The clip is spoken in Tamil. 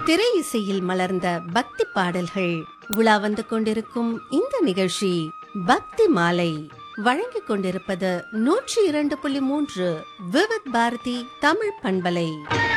திரை இசையில் மலர்ந்த பக்தி பாடல்கள் உலா வந்து கொண்டிருக்கும் இந்த நிகழ்ச்சி பக்தி மாலை. வழங்கிக் கொண்டிருப்பது 102.3 விவித் பாரதி தமிழ் பண்பலை.